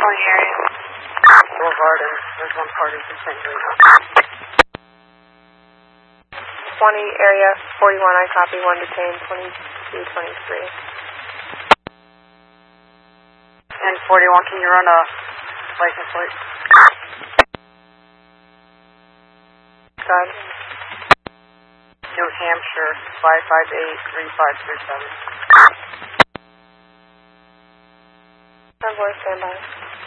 area. Boulevard, and there's one party continuing. 20 area 41, I copy, 1 detained, 22, 23. And 41, can you run a license plate? Good. New Hampshire, 558-3537. Convoy, stand by.